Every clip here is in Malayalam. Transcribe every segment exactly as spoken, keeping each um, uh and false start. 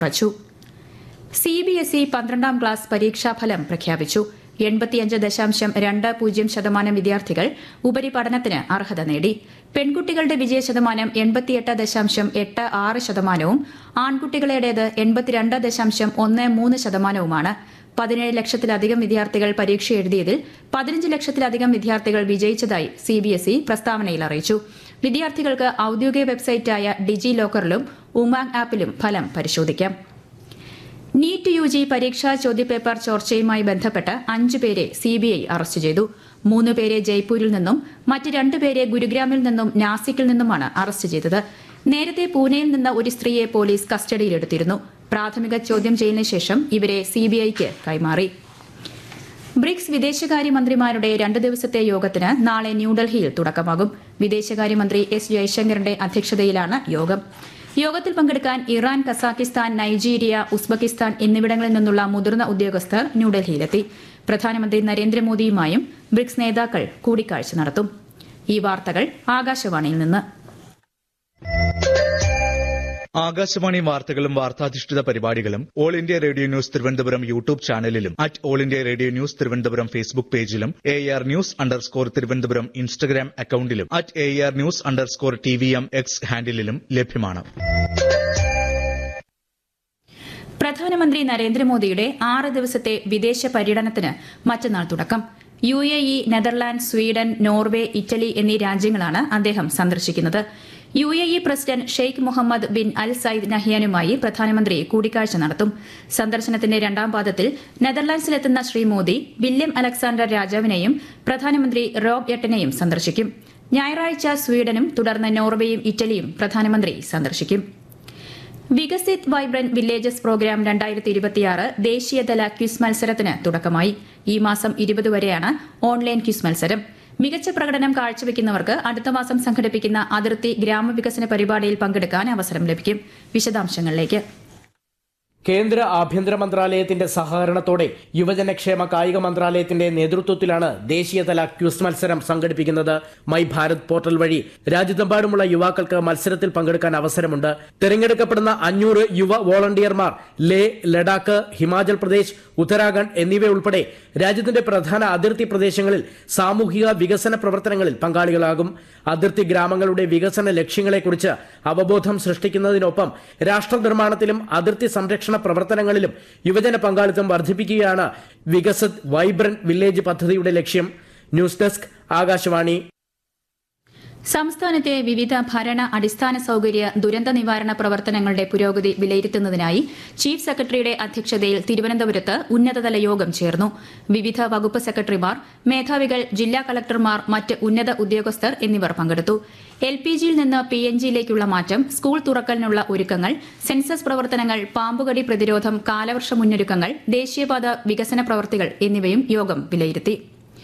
കുറച്ചു. സി ബി എസ് ഇ പന്ത്രണ്ടാം ക്ലാസ് പരീക്ഷാഫലം പ്രഖ്യാപിച്ചു. എൺപത്തിയഞ്ച് ദശാംശം രണ്ട് പൂജ്യം ശതമാനം വിദ്യാർത്ഥികൾ ഉപരിപഠനത്തിന് അർഹത നേടി. പെൺകുട്ടികളുടെ വിജയശതമാനം എൺപത്തിയെട്ട് ദശാംശം എട്ട് ആറ് ശതമാനവും ആൺകുട്ടികളുടേത് എൺപത്തിരണ്ട് ദശാംശം ഒന്ന് മൂന്ന് ശതമാനവുമാണ്. പതിനേഴ് ലക്ഷത്തിലധികം വിദ്യാർത്ഥികൾ പരീക്ഷ എഴുതിയതിൽ പതിനഞ്ച് ലക്ഷത്തിലധികം വിദ്യാർത്ഥികൾ വിജയിച്ചതായി സി ബി എസ് ഇ പ്രസ്താവനയിൽ അറിയിച്ചു. വിദ്യാർത്ഥികൾക്ക് ഔദ്യോഗിക വെബ്സൈറ്റായ ഡിജി ലോക്കറിലും ഉമാങ് ആപ്പിലും ഫലം പരിശോധിക്കാം. നീറ്റ് യു ജി പരീക്ഷാ ചോദ്യപേപ്പർ ചോർച്ചയുമായി ബന്ധപ്പെട്ട് അഞ്ചു പേരെ സി ബി ഐ അറസ്റ്റ് ചെയ്തു. മൂന്ന് പേരെ ജയ്പൂരിൽ നിന്നും മറ്റ് രണ്ടുപേരെ ഗുരുഗ്രാമിൽ നിന്നും നാസിക്കിൽ നിന്നുമാണ് അറസ്റ്റ് ചെയ്തത്. നേരത്തെ പൂനെയിൽ നിന്ന് ഒരു സ്ത്രീയെ പോലീസ് കസ്റ്റഡിയിലെടുത്തിരുന്നു. പ്രാഥമിക ചോദ്യം ചെയ്യലിന് ശേഷം ഇവരെ സി ബി ഐക്ക് കൈമാറി. ബ്രിക്സ് വിദേശകാര്യമന്ത്രിമാരുടെ രണ്ട് ദിവസത്തെ യോഗത്തിന് നാളെ ന്യൂഡൽഹിയിൽ തുടക്കമാകും. വിദേശകാര്യമന്ത്രി എസ് ജയശങ്കറിന്റെ അധ്യക്ഷതയിലാണ് യോഗം. യോഗത്തിൽ പങ്കെടുക്കാൻ ഇറാൻ, കസാഖിസ്ഥാൻ, നൈജീരിയ, ഉസ്ബെക്കിസ്ഥാൻ എന്നിവിടങ്ങളിൽ നിന്നുള്ള മുതിർന്ന ഉദ്യോഗസ്ഥർ ന്യൂഡൽഹിയിലെത്തി. പ്രധാനമന്ത്രി നരേന്ദ്രമോദിയുമായും ബ്രിക്സ് നേതാക്കൾ കൂടിക്കാഴ്ച നടത്തും. ഈ വാർത്തകൾ ആകാശവാണിയിൽ നിന്ന്. ആകാശവാണി വാർത്തകളും വാർത്താധിഷ്ഠിത പരിപാടികളും all India radio news Thiruvananthapuram YouTube ചാനലിലും at all India radio news Thiruvananthapuram Facebook പേജിലും A R news underscore Thiruvananthapuram Instagram അക്കൌണ്ടിലും at A R news underscore T V M X ഹാൻഡിലും ലഭ്യമാണ്. പ്രധാനമന്ത്രി നരേന്ദ്രമോദിയുടെ ആറ് ദിവസത്തെ വിദേശ പര്യടനത്തിന് മറ്റന്നാൾ തുടക്കം. U A E, Netherland, Sweden, Norway, Italy എന്നീ രാജ്യങ്ങളാണ് അദ്ദേഹം സന്ദർശിക്കുന്നത്. U A E president Sheikh Muhammad bin അൽ സയ്ദ് നഹ്യാനുമായി പ്രധാനമന്ത്രി കൂടിക്കാഴ്ച നടത്തും. സന്ദർശനത്തിന്റെ രണ്ടാം പാദത്തിൽ നെതർലാൻഡ്സിലെത്തുന്ന ശ്രീ മോദി വില്യം അലക്സാണ്ടർ രാജാവിനെയും പ്രധാനമന്ത്രി റോബ് എട്ടനെയും സന്ദർശിക്കും. ഞായറാഴ്ച സ്വീഡനും തുടർന്ന് നോർവേയും ഇറ്റലിയും പ്രധാനമന്ത്രി സന്ദർശിക്കും. വികസിത് വൈബ്രന്റ് വില്ലേജസ് പ്രോഗ്രാം രണ്ടായിരത്തി ഇരുപത്തിയാറ് ദേശീയതല ക്വിസ് മത്സരത്തിന് തുടക്കമായി. ഈ മാസം ഇരുപത് വരെയാണ് ഓൺലൈൻ ക്വിസ് മത്സരം. മികച്ച പ്രകടനം കാഴ്ചവെക്കുന്നവർക്ക് അടുത്ത മാസം സംഘടിപ്പിക്കുന്ന അതിർത്തി ഗ്രാമവികസന പരിപാടിയിൽ പങ്കെടുക്കാൻ അവസരം ലഭിക്കും. വിശദാംശങ്ങളിലേക്ക്. കേന്ദ്ര ആഭ്യന്തര മന്ത്രാലയത്തിന്റെ സഹകരണത്തോടെ യുവജനക്ഷേമ കായിക മന്ത്രാലയത്തിന്റെ നേതൃത്വത്തിലാണ് ദേശീയതല ക്വിസ് മത്സരം സംഘടിപ്പിക്കുന്നത്. മൈ ഭാരത് പോർട്ടൽ വഴി രാജ്യത്തെമ്പാടുമുള്ള യുവാക്കൾക്ക് മത്സരത്തിൽ പങ്കെടുക്കാൻ അവസരമുണ്ട്. തിരഞ്ഞെടുക്കപ്പെടുന്ന അഞ്ഞൂറ് യുവ വോളണ്ടിയർമാർ ലേ, ലഡാക്ക്, ഹിമാചൽ പ്രദേശ്, ഉത്തരാഖണ്ഡ് എന്നിവയുൾപ്പെടെ രാജ്യത്തിന്റെ പ്രധാന അതിർത്തി പ്രദേശങ്ങളിൽ സാമൂഹിക വികസന പ്രവർത്തനങ്ങളിൽ പങ്കാളികളാകും. അതിർത്തി ഗ്രാമങ്ങളുടെ വികസന ലക്ഷ്യങ്ങളെക്കുറിച്ച് അവബോധം സൃഷ്ടിക്കുന്നതിനൊപ്പം രാഷ്ട്ര നിർമ്മാണത്തിലും അതിർത്തി സംരക്ഷണ പ്രവർത്തനങ്ങളിലും യുവജന പങ്കാളിത്തം വർദ്ധിപ്പിക്കുകയാണ് വികസിത് വൈബ്രന്റ് വില്ലേജ് പദ്ധതിയുടെ ലക്ഷ്യം. News desk, Akashvani. സംസ്ഥാനത്തെ വിവിധ ഭരണ, അടിസ്ഥാന സൌകര്യ, ദുരന്ത നിവാരണ പ്രവർത്തനങ്ങളുടെ പുരോഗതി വിലയിരുത്തുന്നതിനായി ചീഫ് സെക്രട്ടറിയുടെ അധ്യക്ഷതയിൽ തിരുവനന്തപുരത്ത് ഉന്നതതല യോഗം ചേർന്നു. വിവിധ വകുപ്പ് സെക്രട്ടറിമാർ, മേധാവികൾ, ജില്ലാ കളക്ടർമാർ, മറ്റ് ഉന്നത ഉദ്യോഗസ്ഥർ എന്നിവർ പങ്കെടുത്തു. എൽ പി ജിയിൽ നിന്ന് പി എൻ ജിയിലേക്കുള്ള മാറ്റം, സ്കൂൾ തുറക്കലിനുള്ള ഒരുക്കങ്ങൾ, സെൻസസ് പ്രവർത്തനങ്ങൾ, പാമ്പുകടി പ്രതിരോധം, കാലവർഷ മുന്നൊരുക്കങ്ങൾ, ദേശീയപാത വികസന പ്രവൃത്തികൾ എന്നിവയും യോഗം വിലയിരുത്തി.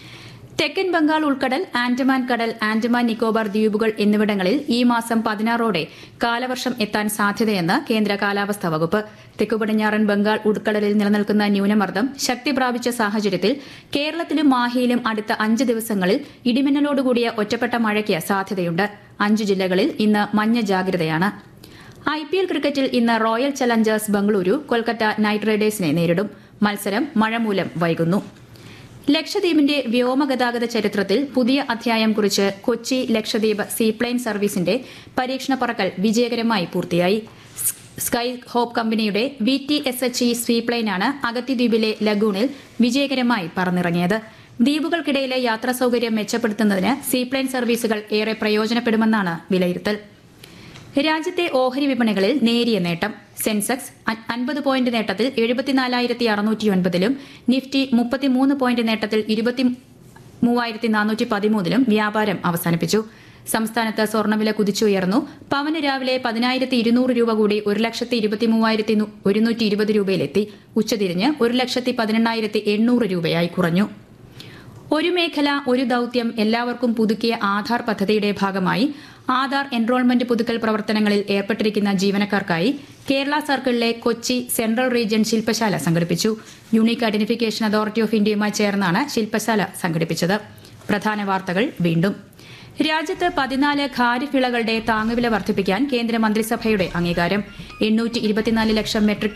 തെക്കൻ ബംഗാൾ ഉൾക്കടൽ, ആൻഡമാൻ കടൽ, ആൻഡമാൻ നിക്കോബാർ ദ്വീപുകൾ എന്നിവിടങ്ങളിൽ ഈ മാസം പതിനാറോടെ കാലവർഷം എത്താൻ സാധ്യതയെന്ന് കേന്ദ്ര കാലാവസ്ഥാ വകുപ്പ്. തെക്കുപടിഞ്ഞാറൻ ബംഗാൾ ഉൾക്കടലിൽ നിലനിൽക്കുന്ന ന്യൂനമർദ്ദം ശക്തി പ്രാപിച്ച സാഹചര്യത്തിൽ കേരളത്തിലും മാഹിയിലും അടുത്ത അഞ്ച് ദിവസങ്ങളിൽ ഇടിമിന്നലോടുകൂടിയ ഒറ്റപ്പെട്ട മഴയ്ക്ക് സാധ്യതയുണ്ട്. അഞ്ച് ജില്ലകളിൽ ഇന്ന് മഞ്ഞ ജാഗ്രതയാണ്. ഐ പി എൽ ക്രിക്കറ്റിൽ ഇന്ന് royal Challengers Bengaluru Kolkata night റൈഡേഴ്സിനെ നേരിടും. മത്സരം മഴ മൂലം വൈകുന്നു. ലക്ഷദ്വീപിന്റെ വ്യോമഗതാഗത ചരിത്രത്തിൽ പുതിയ അധ്യായം കുറിച്ച് കൊച്ചി ലക്ഷദ്വീപ് സീപ്ലെയിൻ സർവീസിന്റെ പരീക്ഷണ പറക്കൽ വിജയകരമായി പൂർത്തിയായി. സ്കൈ ഹോപ്പ് കമ്പനിയുടെ V T S H E സീപ്ലെയിനാണ് അഗത്തിദ്വീപിലെ ലഗൂണിൽ വിജയകരമായി പറന്നിറങ്ങിയത്. ദ്വീപുകൾക്കിടയിലെ യാത്രാ സൌകര്യം മെച്ചപ്പെടുത്തുന്നതിന് സീപ്ലെയിൻ സർവീസുകൾ ഏറെ പ്രയോജനപ്പെടുമെന്നാണ് വിലയിരുത്തൽ. രാജ്യത്തെ ഓഹരി വിപണികളിൽ നേരിയ നേട്ടം. സെൻസെക്സ് അൻപത് പോയിന്റ് നേട്ടത്തിൽ എഴുപത്തിനാലായിരത്തി അറുന്നൂറ്റി ഒൻപതിലും നിഫ്റ്റി മുപ്പത്തിമൂന്ന് പോയിന്റ് നേട്ടത്തിൽ ഇരുപത്തി മൂവായിരത്തി നാനൂറ്റി പതിമൂന്നിലും വ്യാപാരം അവസാനിപ്പിച്ചു. സംസ്ഥാനത്ത് സ്വർണ്ണവില കുതിച്ചുയർന്നു. പവന് രാവിലെ പതിനായിരത്തി ഇരുന്നൂറ് രൂപ കൂടി ഒരു ലക്ഷത്തി ഇരുപത്തി മൂവായിരത്തി ഒരുന്നൂറ്റി ഇരുപത് രൂപയിലെത്തി. ഉച്ചതിരിഞ്ഞ് ഒരു ലക്ഷത്തി പതിനെണ്ണായിരത്തി എണ്ണൂറ് രൂപയായി കുറഞ്ഞു. ഒരു മേഖല ഒരു ദൌത്യം എല്ലാവർക്കും പുതുക്കിയ ആധാർ പദ്ധതിയുടെ ഭാഗമായി ആധാർ എൻറോൾമെന്റ് പുതുക്കൽ പ്രവർത്തനങ്ങളിൽ ഏർപ്പെട്ടിരിക്കുന്ന ജീവനക്കാർക്കായി കേരള സർക്കിളിലെ കൊച്ചി സെൻട്രൽ റീജിയൻ ശില്പശാല സംഘടിപ്പിച്ചു. യൂണിക് ഐഡന്റിഫിക്കേഷൻ അതോറിറ്റി ഓഫ് ഇന്ത്യയുമായി ചേർന്നാണ് ശില്പശാല സംഘടിപ്പിച്ചത്. പ്രധാന വാർത്തകൾ വീണ്ടും. രാജ്യത്ത് പതിനാല് ഖാരിഫ് വിളകളുടെ താങ്ങുവില വർദ്ധിപ്പിക്കാൻ കേന്ദ്ര മന്ത്രിസഭയുടെ അംഗീകാരം എണ്ണൂറ്റി ഇരുപത്തിനാല് ലക്ഷം മെട്രിക്